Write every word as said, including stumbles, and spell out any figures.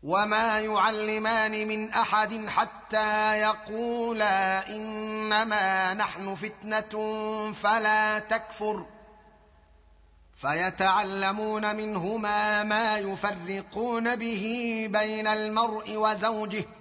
وما يعلمان من احد حتى يقولا انما نحن فتنه فلا تكفر فيتعلمون منهما ما يفرقون به بين المرء وزوجه